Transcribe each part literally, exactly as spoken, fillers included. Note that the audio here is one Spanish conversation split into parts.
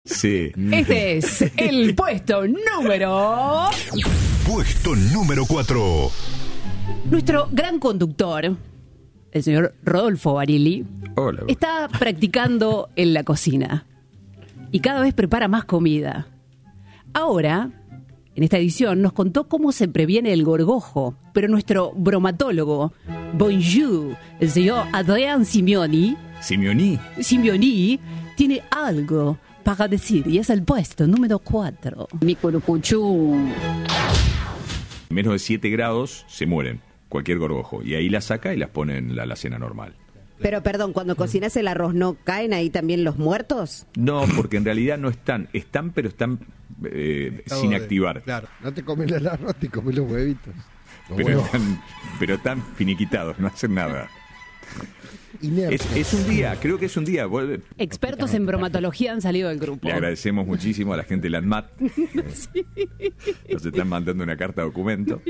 Sí. Este es el puesto número... Puesto número cuatro. Nuestro gran conductor, el señor Rodolfo Barilli, Hola. está practicando en la cocina y cada vez prepara más comida. Ahora, en esta edición, nos contó cómo se previene el gorgojo, pero nuestro bromatólogo, bonjour, el señor Adrián Simeoni, Simeoni. Simeoni, tiene algo para decir y es el puesto número cuatro. Mi curucuchú. Menos de siete grados se mueren cualquier gorgojo. Y ahí las saca y las pone en la alacena normal. Pero perdón, cuando cocinas el arroz, ¿no caen ahí también los muertos? No, porque en realidad no están. Están, pero están eh, sin activar. Claro, no te comes el arroz, te comes los huevitos. Los Pero huevos. están, pero están finiquitados, no hacen nada. Inertes. Es, es un día, creo que es un día. Vuelve- Expertos en bromatología han salido del grupo. Le agradecemos muchísimo a la gente de la ANMAT. Nos están mandando una carta documento.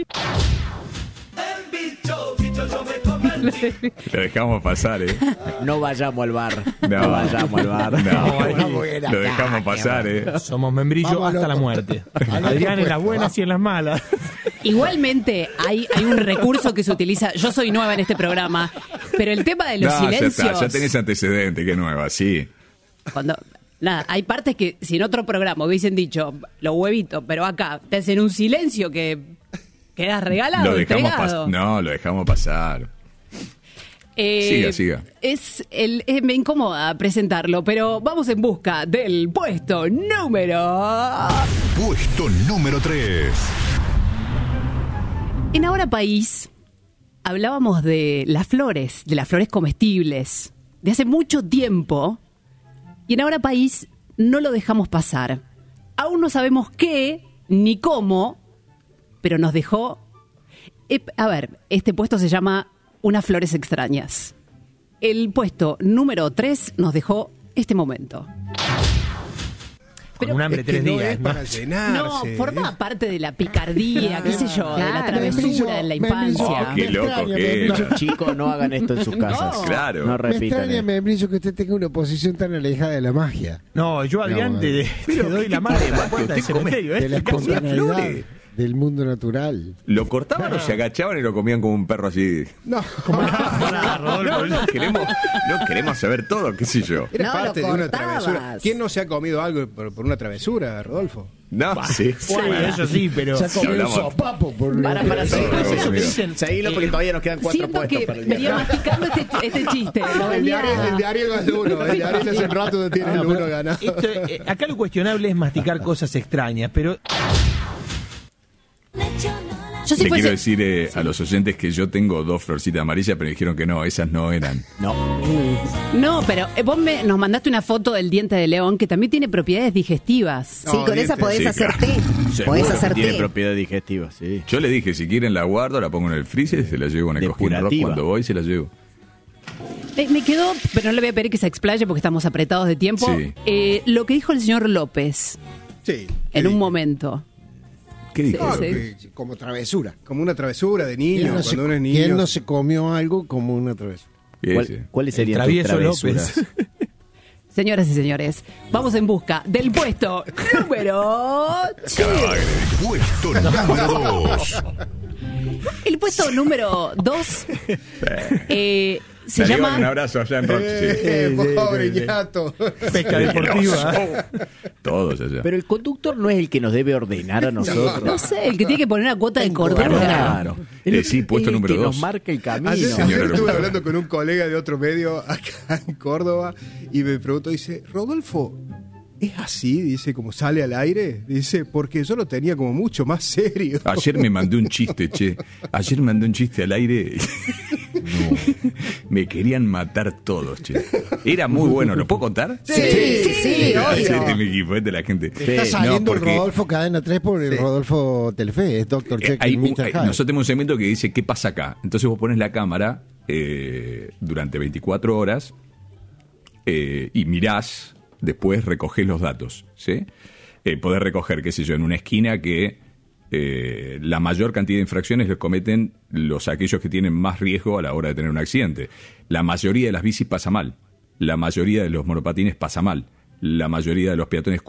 Lo dejamos pasar, ¿eh? No vayamos al bar. No, No vayamos al bar. No, lo dejamos pasar, ¿eh? Somos membrillo Vamos, hasta loco. la muerte. Al Adrián otro en las puesto. buenas y en las malas. Igualmente, hay, hay un recurso que se utiliza. Yo soy nueva en este programa, pero el tema de los No, ya silencios. está, ya tenés antecedente, qué nueva, sí. Cuando, nada, hay partes que si en otro programa hubiesen dicho los huevitos, pero acá te hacen un silencio que quedas regalado, Lo dejamos entregado. pasar. No, lo dejamos pasar. Eh, Siga, siga. Es el, eh, me incomoda presentarlo, pero vamos en busca del puesto número. Puesto número tres. En Ahora País hablábamos de las flores, de las flores comestibles, de hace mucho tiempo, y en Ahora País no lo dejamos pasar. Aún no sabemos qué ni cómo, pero nos dejó... Eh, a ver, este puesto se llama Unas flores extrañas. El puesto número tres nos dejó este momento. Con un hambre Es que tres no días. es ¿no? para llenarse. No, forma parte de la picardía, qué sé yo, de la Claro. travesura en la Membrillo, infancia. Oh, qué me loco extraña, que membrillo. era. Chicos, no hagan esto en sus casas. No. Claro. No Me repitan. extraña, eh. membrillo, que usted tenga una posición tan alejada de la magia. No, yo, Adrián, No, te, te doy la mano en la puerta del Usted come- cementerio. ¿eh? De la comía espontaneidad flores. del mundo natural. Lo cortaban o se agachaban y lo comían como un perro así. No, Pará, Rodolfo. No, queremos, no queremos saber todo, qué sé yo. era No, parte lo de una cortabas. travesura. ¿Quién no se ha comido algo por, por una travesura, Rodolfo? No, sí. Sí, eso sí, pero... Se ha comido un hablamos- sopapo por Para, para, Sí, seguir, no, eso que mira. dicen... Seguilo porque todavía nos quedan cuatro Siento puestos que para el día. venía masticando este, este chiste. Lo El de venía- Ariel, el de Ariel va el uno. El de Ariel hace rato tiene el No, uno pero ganado. esto, eh, acá lo cuestionable es masticar cosas extrañas, pero Yo si Le fuese- quiero decir eh, a los oyentes que yo tengo dos florcitas amarillas, pero me dijeron que no, esas no eran. No. No, pero eh, vos me, nos mandaste una foto del diente de león que también tiene propiedades digestivas. Sí, No, con esa dientes. podés Sí, hacer claro. té. Seguro Podés que hacer Tiene té. propiedad digestiva, sí. Yo le dije, si quieren la guardo, la pongo en el freezer y se la llevo en el cojín rock Depurativa. cuando voy, se la llevo. Eh, me quedó, pero no le voy a pedir que se explaye porque estamos apretados de tiempo. Sí. Eh, lo que dijo el señor López Sí. en un momento. ¿Qué dijo? No, Sí. que- como travesura. Como una travesura de ¿Quién niño, no, se, cuando uno es quién niño. no se comió algo como una travesura? ¿Qué ¿Cuál- dice? ¿Cuáles serían tus travieso travesuras? López. Señoras y señores, vamos en busca del puesto número... Calavagre. Puesto número dos. El puesto número dos eh, se Darío, un llama... abrazo allá en Roche. Eh, pobre ñato. pesca deportiva. Todos allá. Pero el conductor no es el que nos debe ordenar a nosotros. No sé, el que tiene que poner una cuota de cordura. Claro. Eh, Es sí, el- puesto el número que dos. nos marca el camino. Ayer, Señora ayer estuve locutora. hablando con un colega de otro medio acá en Córdoba y me preguntó, dice, Rodolfo, ¿es así? Dice, como sale al aire. Dice, porque yo lo tenía como mucho más serio. Ayer me mandé un chiste, che. Ayer me mandé un chiste al aire. No. Me querían matar todos, che. Era muy bueno. ¿Lo puedo contar? Sí, sí, sí, Este es obvio. mi equipo, este es la gente. Está Sí. saliendo No, porque- el Rodolfo Cadena tres por el Rodolfo Telefe. Es doctor Eh, Check hay y un- mister hay- Hyde. nosotros tenemos un segmento que dice ¿qué pasa acá? Entonces vos pones la cámara eh, durante veinticuatro horas eh, y mirás, después recogés los datos, ¿sí? Eh, podés recoger, qué sé yo, en una esquina que eh, la mayor cantidad de infracciones los cometen los aquellos que tienen más riesgo a la hora de tener un accidente. La mayoría de las bicis pasa mal, la mayoría de los monopatines pasa mal, la mayoría de los peatones